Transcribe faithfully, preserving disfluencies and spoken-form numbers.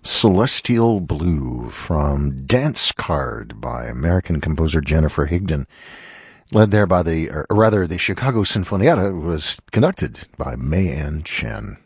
Celestial Blue from Dance Card by American composer Jennifer Higdon, led there by the, or rather the Chicago Sinfonietta, was conducted by May Ann Chen.